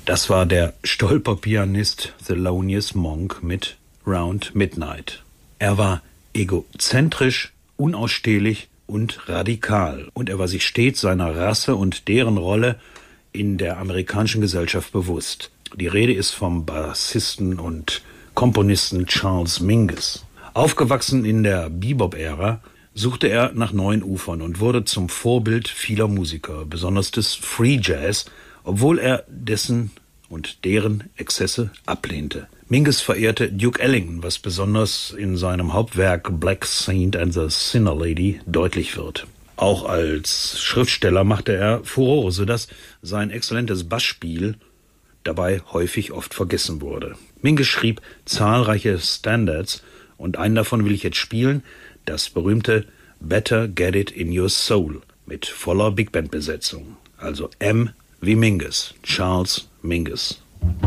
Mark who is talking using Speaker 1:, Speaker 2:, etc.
Speaker 1: Das war der Stolperpianist Thelonious Monk mit Round Midnight. Er war egozentrisch, unausstehlich und radikal. Und er war sich stets seiner Rasse und deren Rolle in der amerikanischen Gesellschaft bewusst. Die Rede ist vom Bassisten und Komponisten Charles Mingus. Aufgewachsen in der Bebop-Ära suchte er nach neuen Ufern und wurde zum Vorbild vieler Musiker, besonders des Free Jazz, obwohl er dessen und deren Exzesse ablehnte. Mingus verehrte Duke Ellington, was besonders in seinem Hauptwerk Black Saint and the Sinner Lady deutlich wird. Auch als Schriftsteller machte er Furore, sodass sein exzellentes Bassspiel dabei häufig oft vergessen wurde. Mingus schrieb zahlreiche Standards und einen davon will ich jetzt spielen, das berühmte Better Get It in Your Soul mit voller Big Band Besetzung. Also M wie Mingus, Charles Mingus.